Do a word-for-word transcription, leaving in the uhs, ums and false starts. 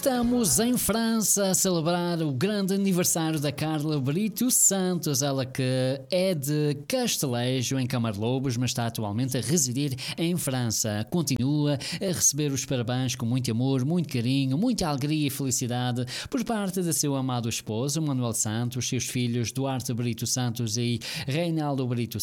Estamos em França a celebrar o grande aniversário da Carla Brito Santos, ela que é de Castelejo, em Camarlobos, mas está atualmente a residir em França. Continua a receber os parabéns com muito amor, muito carinho, muita alegria e felicidade por parte de seu amado esposo, Manuel Santos, seus filhos Duarte Brito Santos e Reinaldo Brito